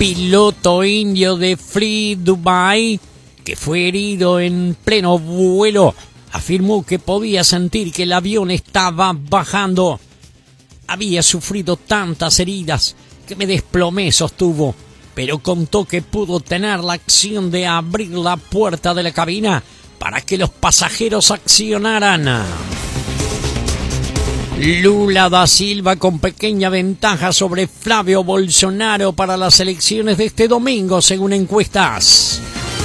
piloto indio de Fly Dubai, que fue herido en pleno vuelo, afirmó que podía sentir que el avión estaba bajando. Había sufrido tantas heridas que me desplomé, sostuvo, pero contó que pudo tener la acción de abrir la puerta de la cabina para que los pasajeros accionaran. Lula da Silva con pequeña ventaja sobre Flavio Bolsonaro para las elecciones de este domingo, según encuestas.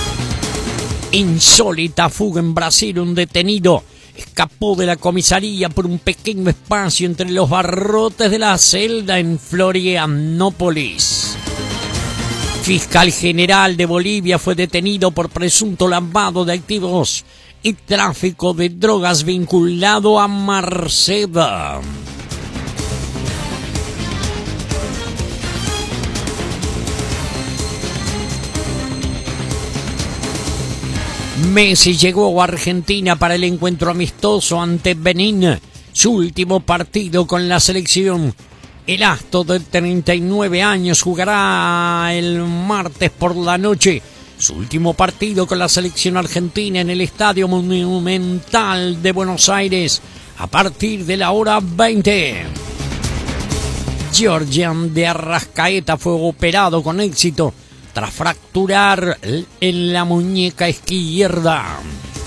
Insólita fuga en Brasil. Un detenido escapó de la comisaría por un pequeño espacio entre los barrotes de la celda en Florianópolis. Fiscal general de Bolivia fue detenido por presunto lavado de activos y tráfico de drogas vinculado a Marceda. Messi llegó a Argentina para el encuentro amistoso ante Benín, su último partido con la selección. El astro de 39 años jugará el martes por la noche su último partido con la selección argentina en el Estadio Monumental de Buenos Aires a partir de la hora 20. Georgian de Arrascaeta fue operado con éxito tras fracturar en la muñeca izquierda.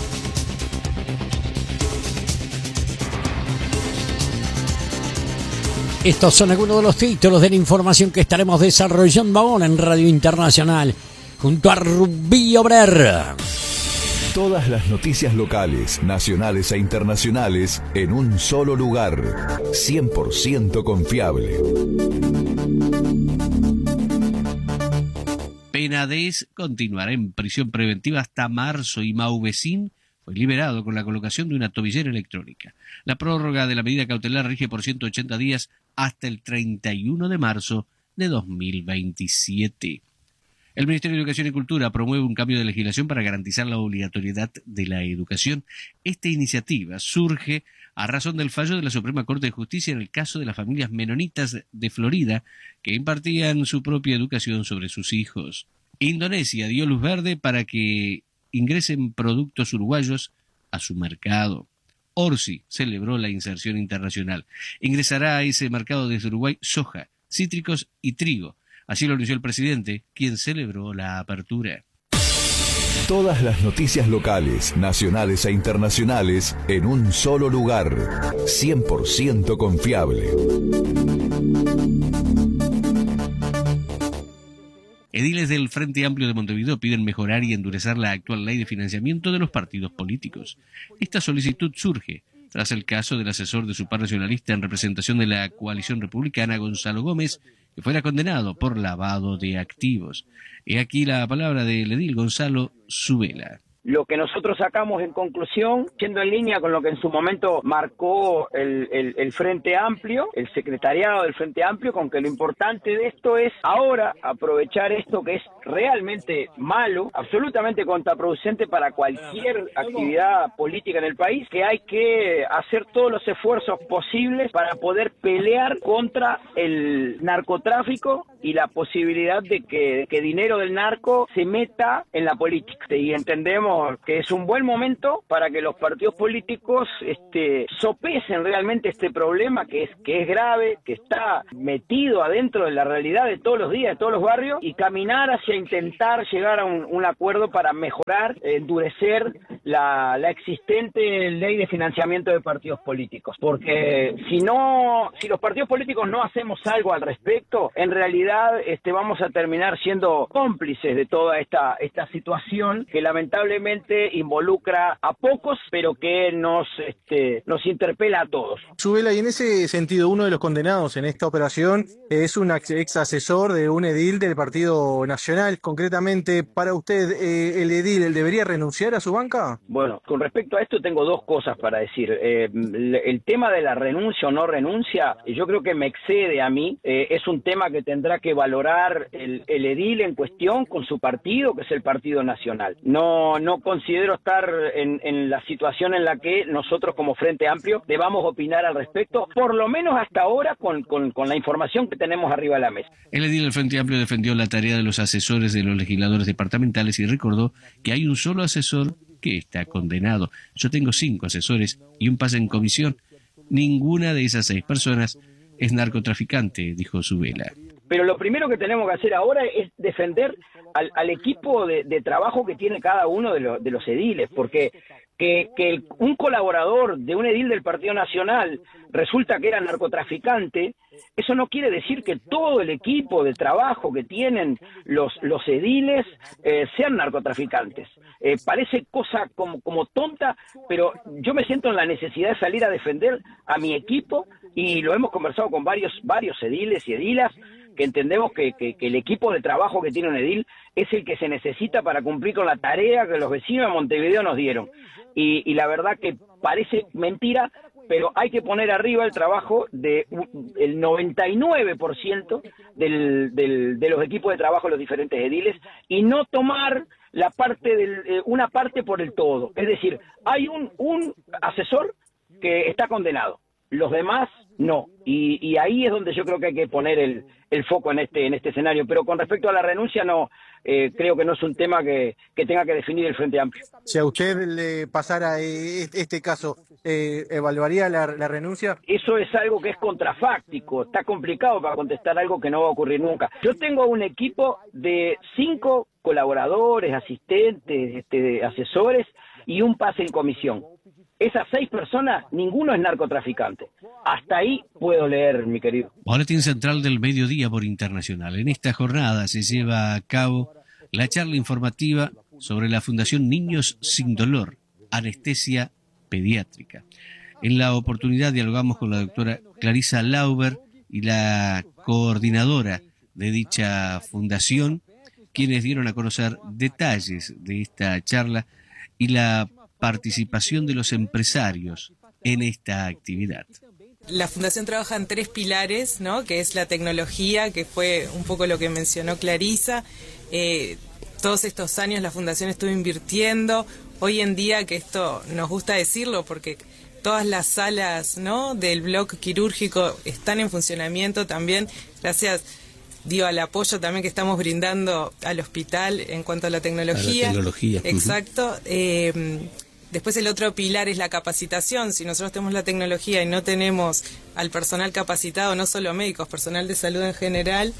Estos son algunos de los títulos de la información que estaremos desarrollando ahora en Radio Internacional junto a Rubí Obrer. Todas las noticias locales, nacionales e internacionales en un solo lugar. 100% confiable. Penades continuará en prisión preventiva hasta marzo y Mauvecín fue liberado con la colocación de una tobillera electrónica. La prórroga de la medida cautelar rige por 180 días hasta el 31 de marzo de 2027. El Ministerio de Educación y Cultura promueve un cambio de legislación para garantizar la obligatoriedad de la educación. Esta iniciativa surge a razón del fallo de la Suprema Corte de Justicia en el caso de las familias menonitas de Florida que impartían su propia educación sobre sus hijos. Indonesia dio luz verde para que ingresen productos uruguayos a su mercado. Orsi celebró la inserción internacional. Ingresará a ese mercado desde Uruguay soja, cítricos y trigo. Así lo anunció el presidente, quien celebró la apertura. Todas las noticias locales, nacionales e internacionales en un solo lugar. 100% confiable. Ediles del Frente Amplio de Montevideo piden mejorar y endurecer la actual ley de financiamiento de los partidos políticos. Esta solicitud surge tras el caso del asesor de su par nacionalista en representación de la coalición republicana, Gonzalo Gómez, que fuera condenado por lavado de activos. He aquí la palabra del edil Gonzalo Zubela. Lo que nosotros sacamos en conclusión, siendo en línea con lo que en su momento marcó el Frente Amplio, el secretariado del Frente Amplio, con que lo importante de esto es ahora aprovechar esto que es realmente malo, absolutamente contraproducente para cualquier actividad política en el país, que hay que hacer todos los esfuerzos posibles para poder pelear contra el narcotráfico y la posibilidad de que dinero del narco se meta en la política. Y entendemos que es un buen momento para que los partidos políticos sopesen realmente este problema que es grave, que está metido adentro de la realidad de todos los días, de todos los barrios, y caminar hacia intentar llegar a un acuerdo para mejorar, endurecer la existente ley de financiamiento de partidos políticos. Porque si los partidos políticos no hacemos algo al respecto, en realidad vamos a terminar siendo cómplices de toda esta situación que lamentablemente involucra a pocos, pero que nos interpela a todos. Zubela, y en ese sentido, uno de los condenados en esta operación es un ex asesor de un edil del Partido Nacional. Concretamente, para usted, ¿el edil debería renunciar a su banca? problema? Bueno, con respecto a esto tengo dos cosas para decir. El tema de la renuncia o no renuncia, yo creo que me excede a mí. Es un tema que tendrá que valorar el edil en cuestión con su partido, que es el Partido Nacional. No considero estar en la situación en la que nosotros como Frente Amplio debamos opinar al respecto, por lo menos hasta ahora con la información que tenemos arriba de la mesa. El edil del Frente Amplio defendió la tarea de los asesores de los legisladores departamentales y recordó que hay un solo asesor que está condenado. Yo tengo 5 asesores y un pase en comisión. Ninguna de esas 6 personas es narcotraficante, dijo Zubela. Pero lo primero que tenemos que hacer ahora es defender al equipo de trabajo que tiene cada uno de los ediles, porque un colaborador de un edil del Partido Nacional resulta que era narcotraficante, eso no quiere decir que todo el equipo de trabajo que tienen los ediles sean narcotraficantes. Parece cosa como tonta, pero yo me siento en la necesidad de salir a defender a mi equipo, y lo hemos conversado con varios ediles y edilas, que entendemos que el equipo de trabajo que tiene un edil es el que se necesita para cumplir con la tarea que los vecinos de Montevideo nos dieron. Y la verdad que parece mentira, pero hay que poner arriba el trabajo del 99% de los equipos de trabajo de los diferentes ediles, y no tomar la parte una parte por el todo. Es decir, hay un asesor que está condenado, los demás no, y ahí es donde yo creo que hay que poner el foco en este escenario. Pero con respecto a la renuncia, no, creo que no es un tema que tenga que definir el Frente Amplio. Si a usted le pasara este caso, ¿evaluaría la renuncia? Eso es algo que es contrafáctico, está complicado para contestar algo que no va a ocurrir nunca. Yo tengo un equipo de 5 colaboradores, asistentes, asesores y un pase en comisión. Esas 6 personas, ninguno es narcotraficante. Hasta ahí puedo leer, mi querido. Boletín Central del Mediodía por Internacional. En esta jornada se lleva a cabo la charla informativa sobre la Fundación Niños Sin Dolor, Anestesia Pediátrica. En la oportunidad dialogamos con la doctora Clarisa Lauber y la coordinadora de dicha fundación, quienes dieron a conocer detalles de esta charla y la participación de los empresarios en esta actividad. La Fundación trabaja en 3 pilares, ¿no? Que es la tecnología, que fue un poco lo que mencionó Clarisa. Todos estos años la Fundación estuvo invirtiendo. Hoy en día, que esto nos gusta decirlo porque todas las salas, ¿no?, del bloque quirúrgico están en funcionamiento también, gracias al apoyo también que estamos brindando al hospital en cuanto a la tecnología. Exacto. Después el otro pilar es la capacitación. Si nosotros tenemos la tecnología y no tenemos al personal capacitado, no solo médicos, personal de salud en general,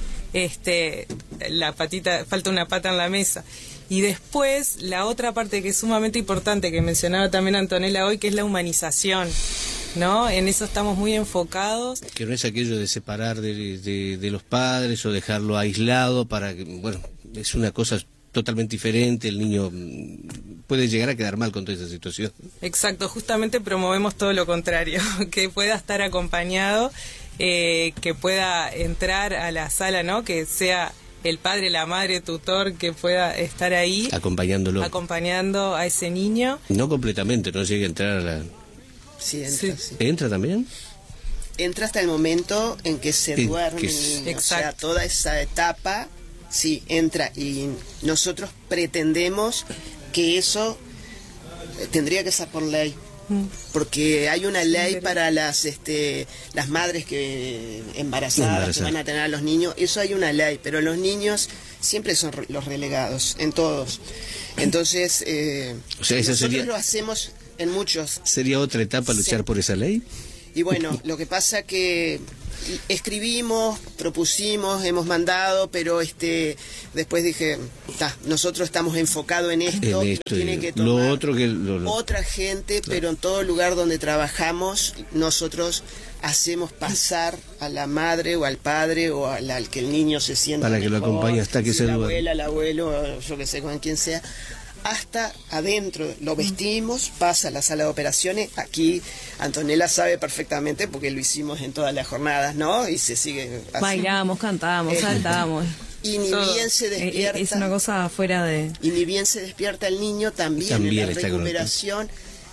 falta una pata en la mesa. Y después la otra parte que es sumamente importante, que mencionaba también Antonella hoy, que es la humanización, ¿no? En eso estamos muy enfocados. Que no es aquello de separar de los padres o dejarlo aislado para que, bueno, es una cosa totalmente diferente, el niño puede llegar a quedar mal con toda esa situación. Exacto, justamente promovemos todo lo contrario, que pueda estar acompañado, que pueda entrar a la sala, ¿no? Que sea el padre, la madre, tutor, que pueda estar ahí acompañando a ese niño. No completamente, no llegue a entrar a la... Sí, entra. Sí. ¿Entra también? Entra hasta el momento en que se duerme el niño. O sea, toda esa etapa, sí, entra. Y nosotros pretendemos que eso tendría que ser por ley. Porque hay una ley para las madres que embarazadas que van a tener a los niños. Eso hay una ley, pero los niños siempre son los relegados, en todos. Entonces, o sea, nosotros lo hacemos en muchos. ¿Sería otra etapa luchar por esa ley? Y bueno, lo que pasa que escribimos, propusimos, hemos mandado, pero después dije, nosotros estamos enfocados en esto, tiene que tomar lo otro que otra gente, claro. Pero en todo lugar donde trabajamos, nosotros hacemos pasar a la madre o al padre o al que el niño se sienta para que mejor, lo acompañe hasta que se la abuela, el abuelo, yo que sé, con quien sea, hasta adentro, lo vestimos, pasa a la sala de operaciones. Aquí Antonella sabe perfectamente porque lo hicimos en todas las jornadas, ¿no? Y se sigue así. Bailamos, cantábamos, saltábamos. Y ni bien se despierta. Es una cosa fuera de... Y ni bien se despierta el niño, también en la recuperación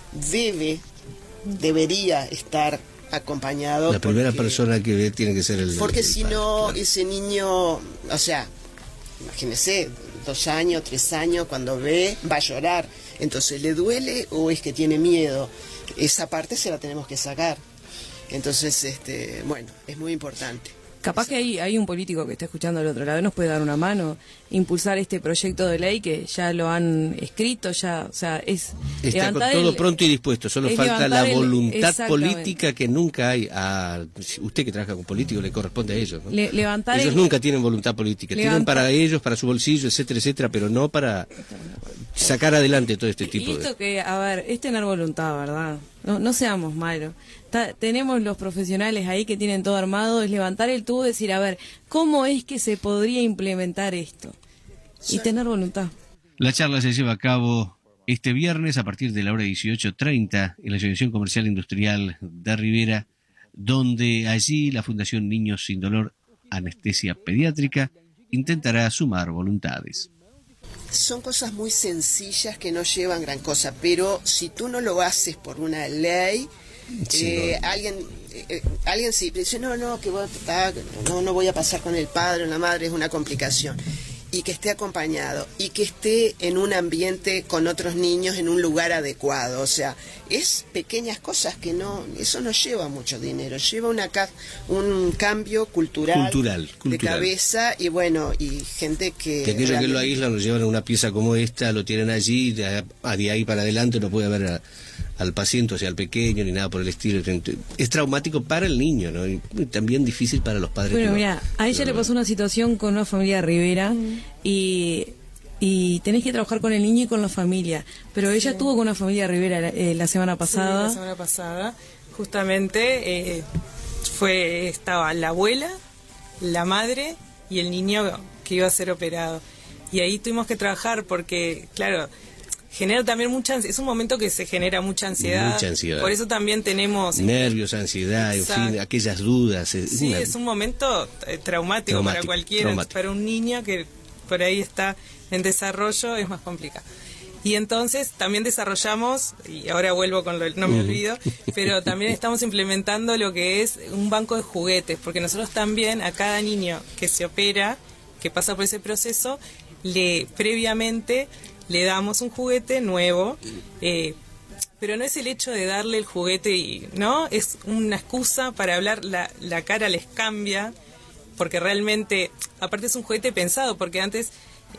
debería estar acompañado. La primera persona que ve tiene que ser el... Porque si no, claro. Ese niño, o sea, imagínese, 2 años, 3 años, cuando ve, va a llorar. Entonces, ¿le duele o es que tiene miedo? Esa parte se la tenemos que sacar. Entonces, bueno, es muy importante. Capaz que hay un político que está escuchando al otro lado, nos puede dar una mano, impulsar este proyecto de ley que ya lo han escrito, ya, o sea, es... Está con todo pronto y dispuesto, solo falta la voluntad política que nunca hay. Usted que trabaja con políticos le corresponde a ellos, ¿no? Ellos nunca tienen voluntad política, tienen para ellos, para su bolsillo, etcétera, etcétera, pero no para sacar adelante todo este tipo y esto que, a ver, es tener voluntad, ¿verdad? No seamos malos. Tenemos los profesionales ahí que tienen todo armado, es levantar el tubo y decir, a ver, ¿cómo es que se podría implementar esto? Y tener voluntad. La charla se lleva a cabo este viernes a partir de la hora 18:30 en la Asociación Comercial Industrial de Rivera, donde allí la Fundación Niños Sin Dolor Anestesia Pediátrica intentará sumar voluntades. Son cosas muy sencillas que no llevan gran cosa, pero si tú no lo haces por una ley, alguien sí dice, no voy a pasar con el padre o la madre, es una complicación. Y que esté acompañado, y que esté en un ambiente con otros niños, en un lugar adecuado. O sea, es pequeñas cosas que eso no lleva mucho dinero, lleva un cambio cultural de cabeza, y bueno, y gente que aquellos realmente... que lo aíslan, lo llevan a una pieza como esta, lo tienen allí, de ahí para adelante no puede ver al paciente, o sea, al pequeño, ni nada por el estilo. Es traumático para el niño, ¿no? Y también difícil para los padres. Bueno, mira, a ella le pasó una situación con una familia de Rivera, y tenés que trabajar con el niño y con la familia. Pero ella estuvo con una familia de Rivera la semana pasada. Sí, la semana pasada, justamente, estaba la abuela, la madre y el niño que iba a ser operado. Y ahí tuvimos que trabajar porque, claro, genera también es un momento que se genera mucha ansiedad. Por eso también tenemos nervios, ansiedad, en fin, aquellas dudas. Es un momento traumático para cualquiera, para un niño que por ahí está en desarrollo es más complicado. Y entonces también desarrollamos, y ahora vuelvo con no me olvido, pero también estamos implementando lo que es un banco de juguetes, porque nosotros también a cada niño que se opera, que pasa por ese proceso, previamente le damos un juguete nuevo, pero no es el hecho de darle el juguete, ¿no? Es una excusa para hablar, la cara les cambia, porque realmente, aparte es un juguete pensado, porque antes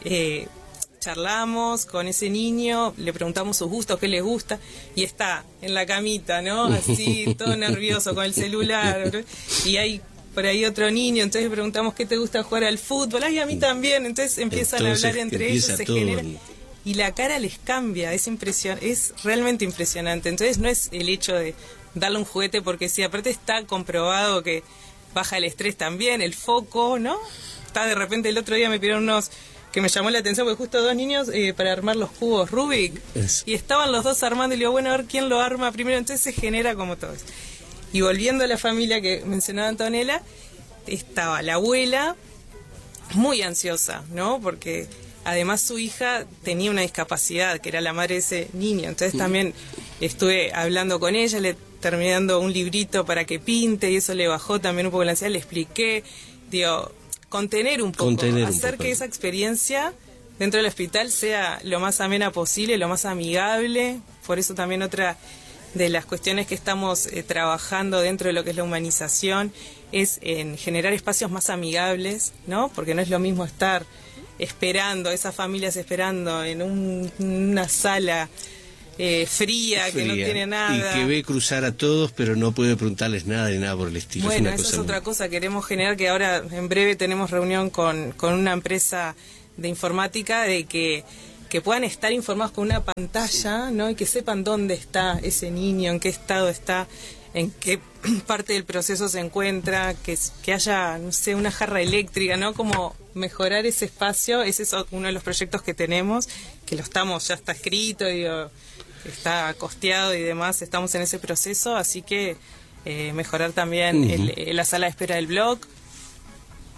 charlamos con ese niño, le preguntamos sus gustos, qué les gusta, y está en la camita, ¿no? Así, todo nervioso con el celular, y hay por ahí otro niño, entonces le preguntamos qué te gusta jugar al fútbol, ay, a mí también, entonces empiezan a hablar entre ellos, se genera... Y la cara les cambia, es realmente impresionante. Entonces no es el hecho de darle un juguete porque sí, aparte está comprobado que baja el estrés también, el foco, ¿no? De repente el otro día me pidieron unos que me llamó la atención porque justo 2 niños para armar los cubos Rubik, y estaban los dos armando y le digo, bueno, a ver quién lo arma primero, entonces se genera como todo eso. Y volviendo a la familia que mencionaba Antonella, estaba la abuela muy ansiosa, ¿no? Porque además su hija tenía una discapacidad, que era la madre de ese niño. Entonces también estuve hablando con ella, le terminé dando un librito para que pinte y eso le bajó también un poco la ansiedad, le expliqué, contener un poco, hacer que esa experiencia dentro del hospital sea lo más amena posible, lo más amigable. Por eso también otra de las cuestiones que estamos trabajando dentro de lo que es la humanización es en generar espacios más amigables, ¿no? Porque no es lo mismo estar esperando, esas familias esperando en una sala fría, que no tiene nada. Y que ve cruzar a todos, pero no puede preguntarles nada ni nada por el estilo. Bueno, eso es otra cosa. Queremos generar que ahora, en breve, tenemos reunión con una empresa de informática de que puedan estar informados con una pantalla, ¿no? Y que sepan dónde está ese niño, en qué estado está, en qué parte del proceso se encuentra, que haya, no sé, una jarra eléctrica, ¿no? Como mejorar ese espacio. Ese es uno de los proyectos que tenemos, que ya está escrito, está costeado y demás, estamos en ese proceso, así que mejorar también la sala de espera del blog.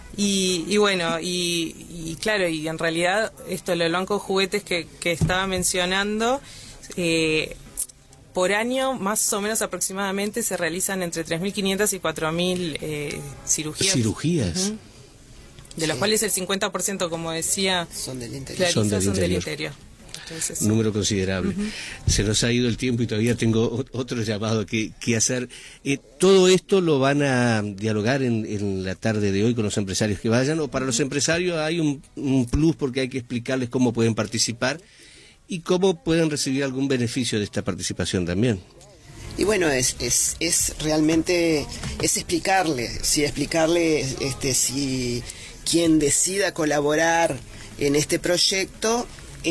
Y bueno, y claro, y en realidad esto, lo del banco de juguetes que estaba mencionando, por año, más o menos aproximadamente, se realizan entre 3.500 y 4.000 cirugías. ¿Cirugías? De los cuales el 50%, como decía, son del interior. Clarisa, son del interior. Entonces, número considerable. Se nos ha ido el tiempo y todavía tengo otro llamado que hacer. ¿Todo esto lo van a dialogar en la tarde de hoy con los empresarios que vayan? ¿O para los empresarios hay un plus porque hay que explicarles cómo pueden participar y cómo pueden recibir algún beneficio de esta participación también? Y bueno, es realmente explicarle si quien decida colaborar en este proyecto,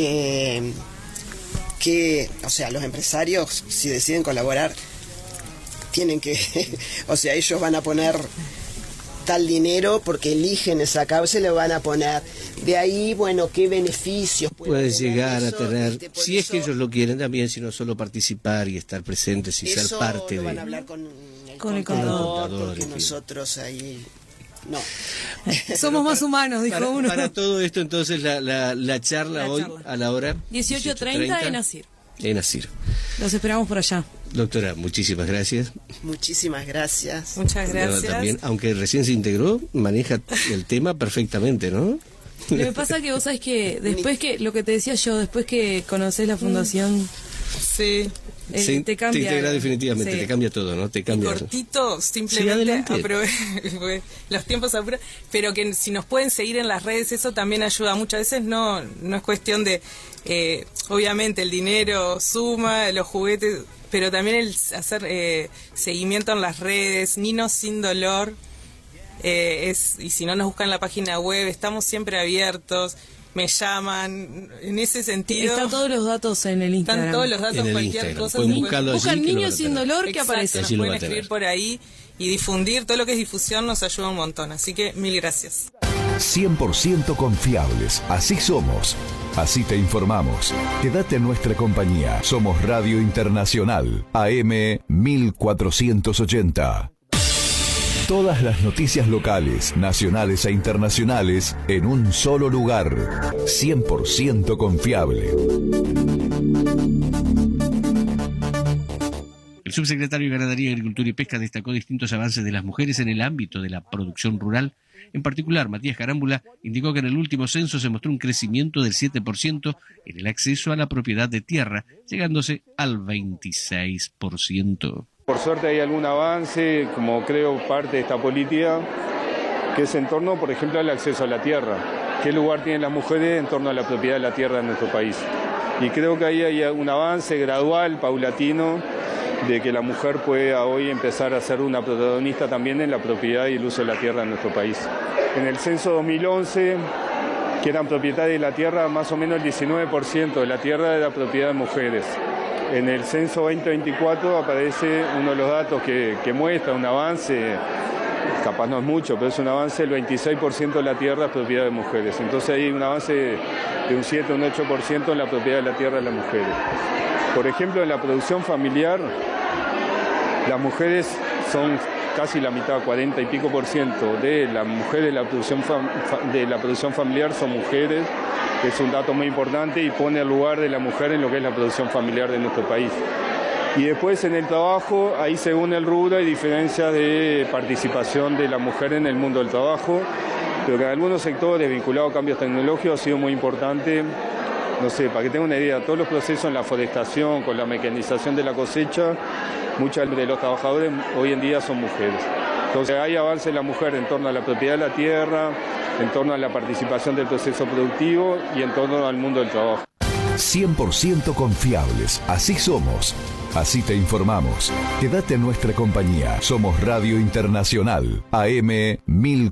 que, o sea, los empresarios, si deciden colaborar, tienen que, o sea, ellos van a poner tal dinero porque eligen esa causa y le van a poner. De ahí, bueno, qué beneficios pueden llegar a tener, si es que ellos lo quieren también, sino solo participar y estar presentes y ser parte de. Van a hablar con el contador, porque nosotros ahí no. Somos más humanos, dijo uno. Para todo esto, entonces, la charla hoy a la hora 18:30 en ASIR. En ASIR. Los esperamos por allá. Doctora, muchísimas gracias. Muchísimas gracias. Muchas gracias. También, aunque recién se integró, maneja el tema perfectamente, ¿no? Lo que pasa es que vos sabés que después que, lo que te decía yo, después que conocés la fundación, sí, te cambia. Te integra definitivamente, te cambia todo, ¿no? Te cambia. Cortito, simplemente los tiempos apuran, pero que si nos pueden seguir en las redes, eso también ayuda. Muchas veces no es cuestión de, obviamente el dinero suma, los juguetes, pero también el hacer seguimiento en las redes, Ninos Sin Dolor, y si no nos buscan en la página web, estamos siempre abiertos. Me llaman, en ese sentido. Están todos los datos en el Instagram. Están todos los datos, cualquier Instagram. cosa. Buscan Niños Sin Dolor, que aparece. Nos pueden escribir por ahí y difundir. Todo lo que es difusión nos ayuda un montón. Así que mil gracias. 100% confiables. Así somos. Así te informamos. Quédate en nuestra compañía. Somos Radio Internacional, AM 1480. Todas las noticias locales, nacionales e internacionales en un solo lugar. 100% confiable. El subsecretario de Ganadería, Agricultura y Pesca destacó distintos avances de las mujeres en el ámbito de la producción rural. En particular, Matías Carámbula indicó que en el último censo se mostró un crecimiento del 7% en el acceso a la propiedad de tierra, llegándose al 26%. Por suerte hay algún avance, como creo parte de esta política, que es en torno, por ejemplo, al acceso a la tierra. ¿Qué lugar tienen las mujeres en torno a la propiedad de la tierra en nuestro país? Y creo que ahí hay un avance gradual, paulatino, de que la mujer pueda hoy empezar a ser una protagonista también en la propiedad y el uso de la tierra en nuestro país. En el censo 2011, que eran propietarias de la tierra, más o menos el 19% de la tierra era propiedad de mujeres. En el censo 2024 aparece uno de los datos que muestra un avance, capaz no es mucho, pero es un avance, el 26% de la tierra es propiedad de mujeres. Entonces hay un avance de un 7, un 8% en la propiedad de la tierra de las mujeres. Por ejemplo, en la producción familiar, las mujeres son casi la mitad, 40 y pico % de las mujeres de la producción familiar son mujeres. Es un dato muy importante y pone al lugar de la mujer en lo que es la producción familiar de nuestro país. Y después en el trabajo, ahí según el rubro hay diferencias de participación de la mujer en el mundo del trabajo, pero que en algunos sectores vinculados a cambios tecnológicos ha sido muy importante. No sé, para que tengan una idea, todos los procesos en la forestación, con la mecanización de la cosecha, muchos de los trabajadores hoy en día son mujeres. Entonces hay avance en la mujer en torno a la propiedad de la tierra, en torno a la participación del proceso productivo y en torno al mundo del trabajo. 100% confiables. Así somos. Así te informamos. Quédate en nuestra compañía. Somos Radio Internacional, AM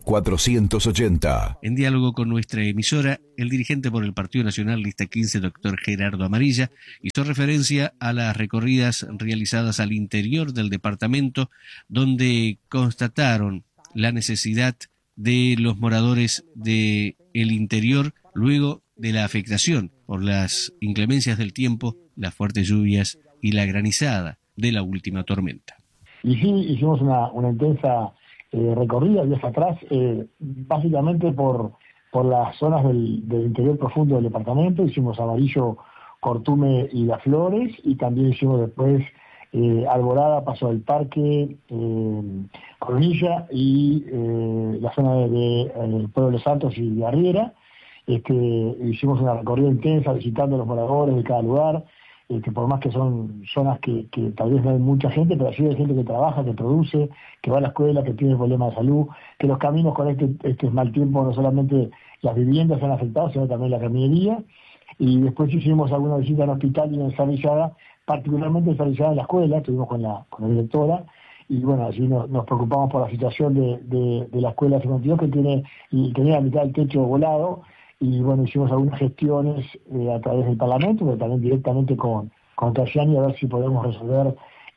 1480. En diálogo con nuestra emisora, el dirigente por el Partido Nacional Lista 15, doctor Gerardo Amarilla, hizo referencia a las recorridas realizadas al interior del departamento, donde constataron la necesidad de los moradores del interior luego de la afectación por las inclemencias del tiempo, las fuertes lluvias y la granizada de la última tormenta. Y sí, hicimos una intensa recorrida días atrás, básicamente por las zonas del interior profundo del departamento. Hicimos Amarillo, Cortume y Las Flores, y también hicimos después Alborada, Paso del Parque, Coronilla y la zona de Pueblo de los Santos y de Arriera. Hicimos una recorrida intensa visitando a los moradores de cada lugar, por más que son zonas que tal vez no hay mucha gente, pero sí hay gente que trabaja, que produce, que va a la escuela, que tiene problemas de salud, que los caminos con este mal tiempo, no solamente las viviendas se han afectado, sino también la caminería. Y después hicimos alguna visita al hospital y en San Villada, particularmente en San Villada en la escuela, estuvimos con la directora, y bueno, allí nos preocupamos por la situación de la escuela 52, que tenía la mitad del techo volado, y bueno, hicimos algunas gestiones a través del Parlamento, pero también directamente con Cayani, a ver si podemos resolver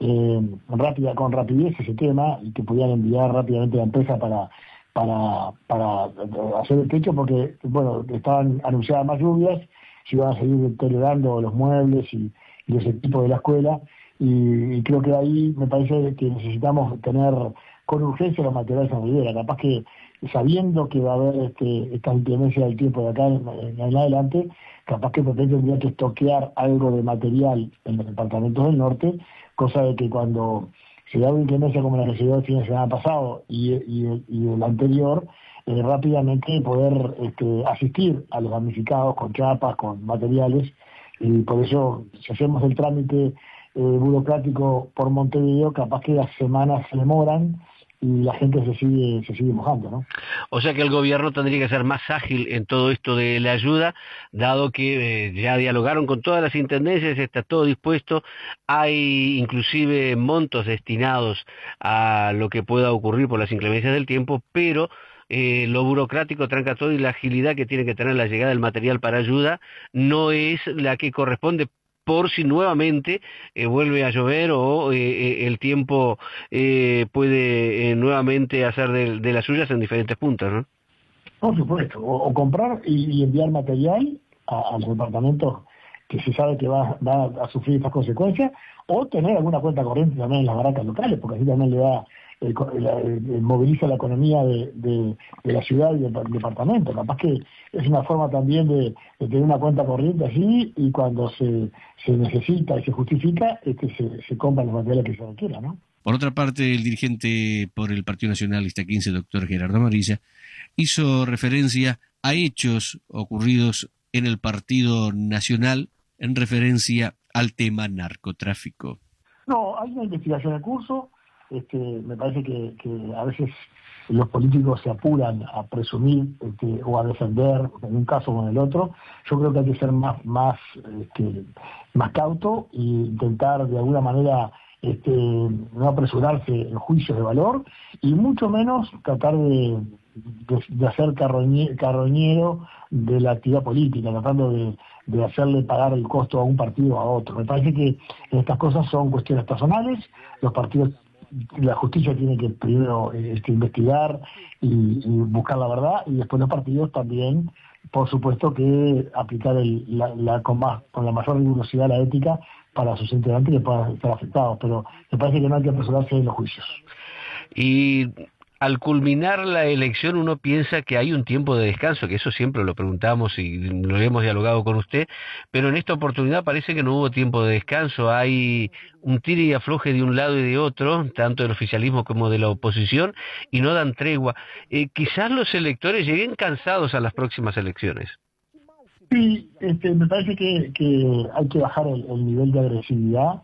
con rapidez ese tema, y que pudieran enviar rápidamente a la empresa para hacer el techo, porque bueno, estaban anunciadas más lluvias, se iban a seguir deteriorando los muebles y los equipos de la escuela, y creo que ahí me parece que necesitamos tener con urgencia los materiales en Rivera. Capaz que sabiendo que va a haber esta inclemencia del tiempo de acá en adelante, capaz que Pepe tendría que estoquear algo de material en los departamentos del norte, cosa de que cuando se da una inclemencia como la que se dio el fin de semana pasado y el anterior, rápidamente poder asistir a los damnificados con chapas, con materiales. Y por eso, si hacemos el trámite burocrático por Montevideo, capaz que las semanas se demoran y la gente se sigue mojando, ¿no? O sea que el gobierno tendría que ser más ágil en todo esto de la ayuda, dado que ya dialogaron con todas las intendencias, está todo dispuesto, hay inclusive montos destinados a lo que pueda ocurrir por las inclemencias del tiempo, pero lo burocrático tranca todo, y la agilidad que tiene que tener la llegada del material para ayuda no es la que corresponde, por si nuevamente vuelve a llover o el tiempo puede nuevamente hacer de las suyas en diferentes puntos, ¿no? Por supuesto, o comprar y enviar material a los departamentos que se sabe que va a sufrir estas consecuencias, o tener alguna cuenta corriente también en las barracas locales, porque así también le da moviliza la economía de la ciudad y del departamento. Capaz que es una forma también de tener una cuenta corriente así, y cuando se necesita y se justifica, se compran los materiales que se requieran, ¿no? Por otra parte, el dirigente por el Partido Nacionalista 15, doctor Gerardo Amarilla, hizo referencia a hechos ocurridos en el Partido Nacional en referencia al tema narcotráfico. No, hay una investigación en curso. Me parece que a veces los políticos se apuran a presumir o a defender en un caso o en el otro. Yo creo que hay que ser más cauto e intentar de alguna manera no apresurarse en juicios de valor, y mucho menos tratar de hacer carroñero de la actividad política, tratando de hacerle pagar el costo a un partido o a otro. Me parece que estas cosas son cuestiones personales. Los partidos, la justicia tiene que primero investigar y buscar la verdad, y después los partidos también, por supuesto, que aplicar con la mayor rigurosidad la ética para sus integrantes que puedan estar afectados, pero me parece que no hay que apresurarse en los juicios. Y al culminar la elección uno piensa que hay un tiempo de descanso, que eso siempre lo preguntamos y lo hemos dialogado con usted, pero en esta oportunidad parece que no hubo tiempo de descanso, hay un tire y afloje de un lado y de otro, tanto del oficialismo como de la oposición, y no dan tregua. Quizás los electores lleguen cansados a las próximas elecciones. Sí, me parece que hay que bajar el nivel de agresividad.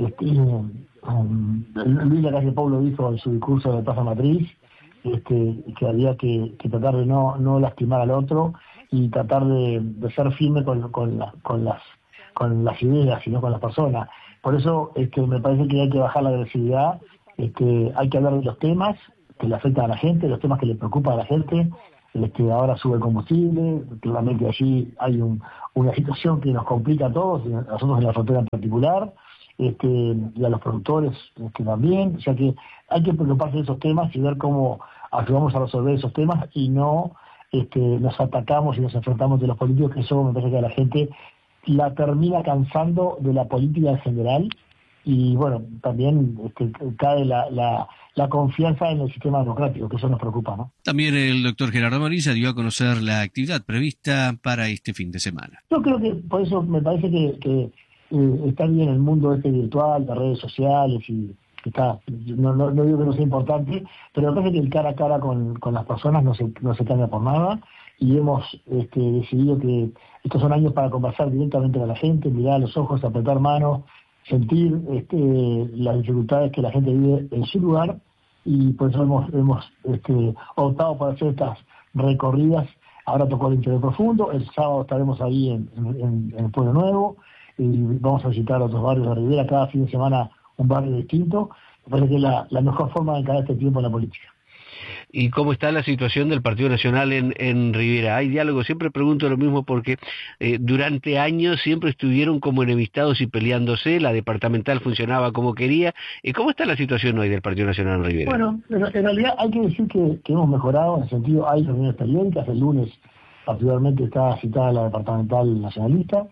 Luis Lacalle Pou lo dijo en su discurso de Plaza Matriz, que había que tratar de no lastimar al otro y tratar de ser firme con las ideas, sino con las personas. Por eso me parece que hay que bajar la agresividad, hay que hablar de los temas que le afectan a la gente, los temas que le preocupan a la gente. Ahora sube el combustible, claramente allí hay una situación que nos complica a todos, a nosotros en la frontera en particular, y a los productores también. O sea que hay que preocuparse de esos temas y ver cómo ayudamos a resolver esos temas, y no nos atacamos y nos enfrentamos de los políticos, que eso me parece que a la gente la termina cansando de la política en general, y bueno, también cae la confianza en el sistema democrático, que eso nos preocupa, ¿no? También el doctor Gerardo Marisa dio a conocer la actividad prevista para este fin de semana. Yo creo que por eso me parece que está bien el mundo virtual, de redes sociales, y está, no digo que no sea importante, pero me parece que el cara a cara con las personas no se cambia por nada, y hemos decidido que estos son años para conversar directamente con la gente, mirar a los ojos, apretar manos, sentir las dificultades que la gente vive en su lugar, y por eso hemos optado por hacer estas recorridas. Ahora tocó el Interior Profundo, el sábado estaremos ahí en el Pueblo Nuevo, y vamos a visitar otros barrios de Rivera, cada fin de semana un barrio distinto. Me parece que es la mejor forma de encarar este tiempo en la política. ¿Y cómo está la situación del Partido Nacional en Rivera? ¿Hay diálogo? Siempre pregunto lo mismo porque durante años siempre estuvieron como enemistados y peleándose, la departamental funcionaba como quería. ¿Cómo está la situación hoy del Partido Nacional en Rivera? Bueno, en realidad hay que decir que hemos mejorado, en el sentido, hay reuniones periódicas, el lunes particularmente está citada la departamental nacionalista,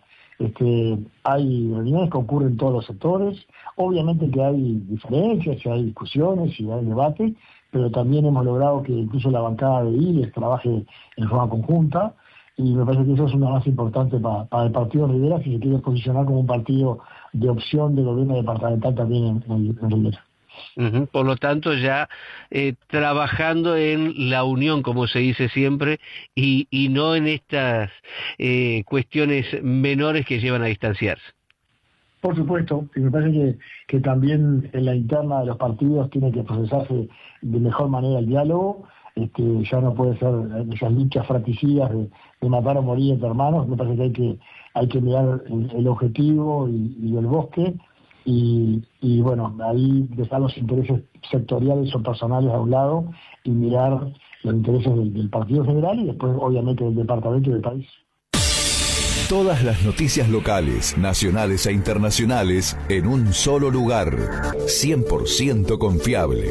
hay reuniones que ocurren en todos los sectores, obviamente que hay diferencias, hay discusiones y hay debate, pero también hemos logrado que incluso la bancada de ILES trabaje en forma conjunta, y me parece que eso es una más importante para el partido de Rivera, si se quiere posicionar como un partido de opción de gobierno departamental también en Rivera. Uh-huh. Por lo tanto, ya trabajando en la unión, como se dice siempre, y no en estas cuestiones menores que llevan a distanciarse. Por supuesto, y me parece que también en la interna de los partidos tiene que procesarse de mejor manera el diálogo. Ya no puede ser esas luchas fratricidas de matar o morir entre hermanos. Me parece que hay que mirar el objetivo y el bosque, y bueno, ahí dejar los intereses sectoriales o personales a un lado y mirar los intereses del partido general y después obviamente del departamento y del país. Todas las noticias locales, nacionales e internacionales en un solo lugar. 100% confiable.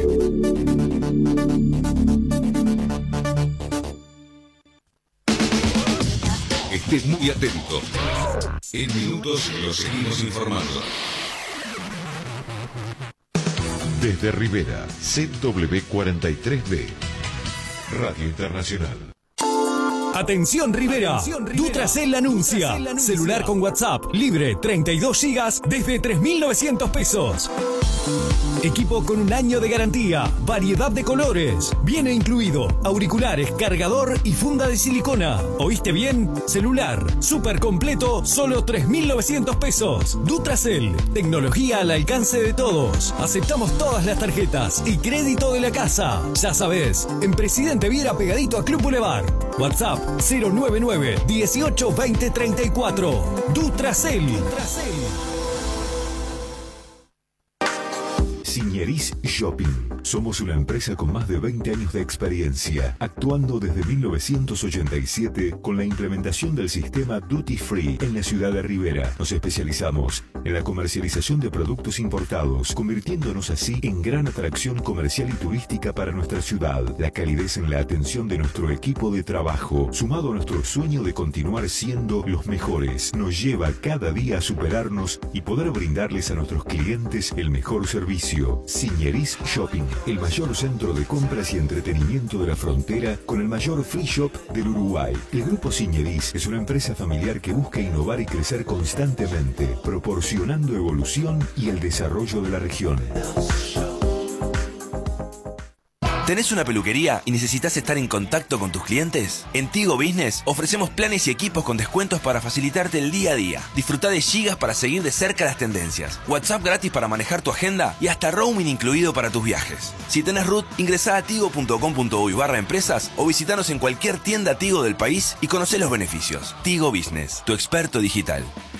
Esté muy atento. En minutos lo seguimos informando. Desde Rivera, ZW43B, Radio Internacional. Atención Rivera, Dutracell anuncia. Celular con WhatsApp, libre, 32 GB desde 3.900 pesos. Equipo con un año de garantía, variedad de colores. Viene incluido auriculares, cargador y funda de silicona. ¿Oíste bien? Celular, súper completo, solo 3.900 pesos. Dutracell, tecnología al alcance de todos. Aceptamos todas las tarjetas y crédito de la casa. Ya sabés, en Presidente Viera pegadito a Club Boulevard. WhatsApp 099 18 20 34. Dutracell. Signeris Shopping. Somos una empresa con más de 20 años de experiencia, actuando desde 1987 con la implementación del sistema Duty Free en la ciudad de Rivera. Nos especializamos en la comercialización de productos importados, convirtiéndonos así en gran atracción comercial y turística para nuestra ciudad. La calidez en la atención de nuestro equipo de trabajo, sumado a nuestro sueño de continuar siendo los mejores, nos lleva cada día a superarnos y poder brindarles a nuestros clientes el mejor servicio. Signeris Shopping, el mayor centro de compras y entretenimiento de la frontera con el mayor free shop del Uruguay. El Grupo Signeris es una empresa familiar que busca innovar y crecer constantemente, proporcionando evolución y el desarrollo de la región. ¿Tenés una peluquería y necesitas estar en contacto con tus clientes? En Tigo Business ofrecemos planes y equipos con descuentos para facilitarte el día a día. Disfruta de gigas para seguir de cerca las tendencias, WhatsApp gratis para manejar tu agenda y hasta roaming incluido para tus viajes. Si tenés RUT, ingresá a tigo.com.uy/empresas o visitanos en cualquier tienda Tigo del país y conocé los beneficios. Tigo Business, tu experto digital.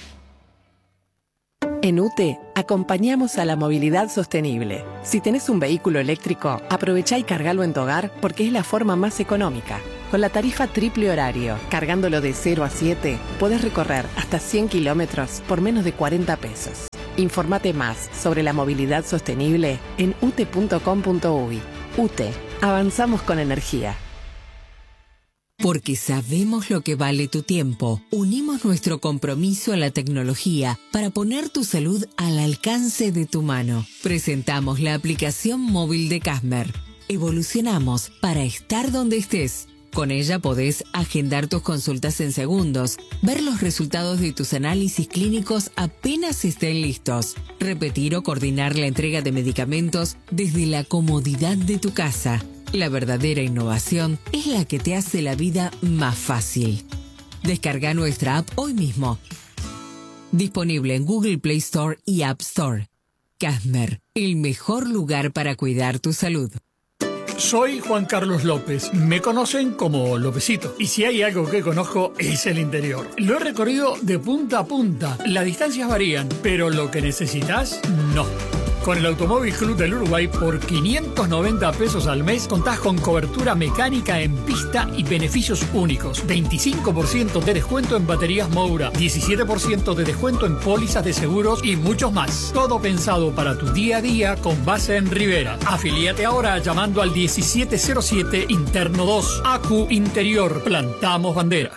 En UTE, acompañamos a la movilidad sostenible. Si tenés un vehículo eléctrico, aprovechá y cargalo en tu hogar porque es la forma más económica. Con la tarifa triple horario, cargándolo de 0 a 7, podés recorrer hasta 100 kilómetros por menos de 40 pesos. Informate más sobre la movilidad sostenible en ute.com.uy. UTE, avanzamos con energía. Porque sabemos lo que vale tu tiempo, unimos nuestro compromiso a la tecnología para poner tu salud al alcance de tu mano. Presentamos la aplicación móvil de Casmer. Evolucionamos para estar donde estés. Con ella podés agendar tus consultas en segundos, ver los resultados de tus análisis clínicos apenas estén listos, repetir o coordinar la entrega de medicamentos desde la comodidad de tu casa. La verdadera innovación es la que te hace la vida más fácil. Descarga nuestra app hoy mismo. Disponible en Google Play Store y App Store. Casmer, el mejor lugar para cuidar tu salud. Soy Juan Carlos López. Me conocen como Lópezito. Y si hay algo que conozco es el interior. Lo he recorrido de punta a punta. Las distancias varían, pero lo que necesitas, no. Con el Automóvil Club del Uruguay, por 590 pesos al mes, contás con cobertura mecánica en pista y beneficios únicos. 25% de descuento en baterías Moura, 17% de descuento en pólizas de seguros y muchos más. Todo pensado para tu día a día con base en Rivera. Afilíate ahora llamando al 1707 Interno 2. ACU Interior. Plantamos bandera.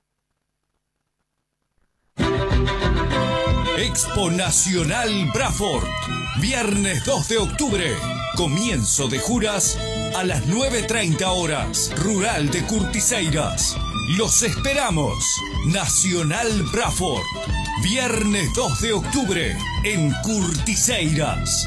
Expo Nacional Braford. Viernes 2 de octubre. Comienzo de juras a las 9:30 horas. Rural de Curtiseiras. Los esperamos. Nacional Braford. Viernes 2 de octubre en Curtiseiras.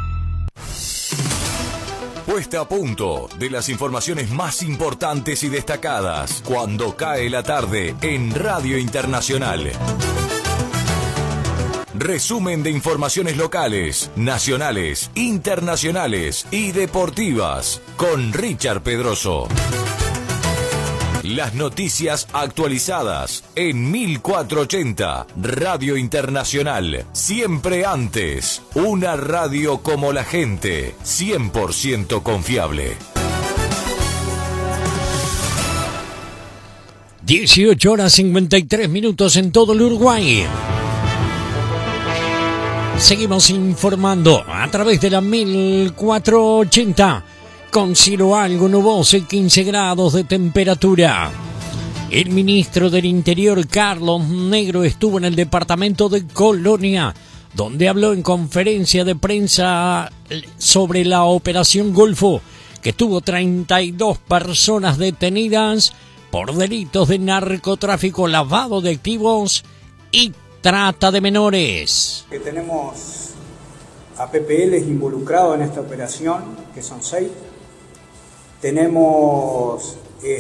Puesta a punto de las informaciones más importantes y destacadas cuando cae la tarde en Radio Internacional. Resumen de informaciones locales, nacionales, internacionales y deportivas con Richard Pedroso. Las noticias actualizadas en 1480 Radio Internacional. Siempre antes. Una radio como la gente. 100% confiable. 18:53 en todo el Uruguay. Seguimos informando a través de la 1480 con cielo algo nuboso y 15 grados de temperatura. El ministro del Interior, Carlos Negro, estuvo en el departamento de Colonia, donde habló en conferencia de prensa sobre la Operación Golfo, que tuvo 32 personas detenidas por delitos de narcotráfico, lavado de activos y trata de menores. Que tenemos a PPLs involucrados en esta operación, que son 6. Tenemos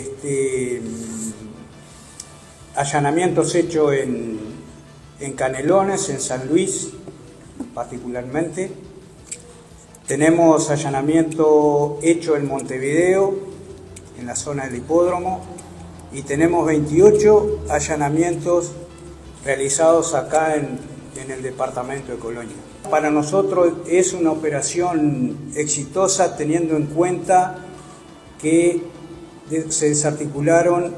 allanamientos hechos en Canelones, en San Luis particularmente. Tenemos allanamiento hecho en Montevideo, en la zona del hipódromo, y tenemos 28 allanamientos realizados acá en el departamento de Colonia. Para nosotros es una operación exitosa teniendo en cuenta que se desarticularon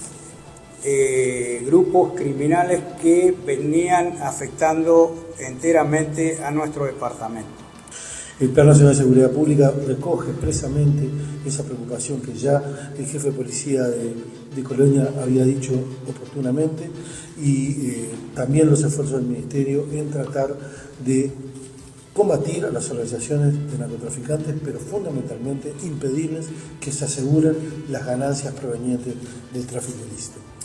grupos criminales que venían afectando enteramente a nuestro departamento. El Plan Nacional de Seguridad Pública recoge expresamente esa preocupación que ya el jefe de policía de Colonia había dicho oportunamente, y también los esfuerzos del Ministerio en tratar de combatir a las organizaciones de narcotraficantes, pero fundamentalmente impedirles que se aseguren las ganancias provenientes del tráfico ilícito.